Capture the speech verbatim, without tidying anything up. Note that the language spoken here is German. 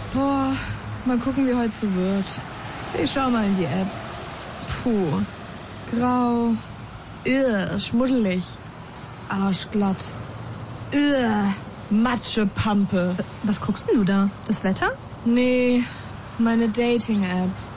Boah, mal gucken, wie heute so wird. Ich schau mal in die App. Puh, grau, irr, schmuddelig, arschglatt, irr, Matschepampe. Was guckst denn du da? Das Wetter? Nee, meine Dating-App.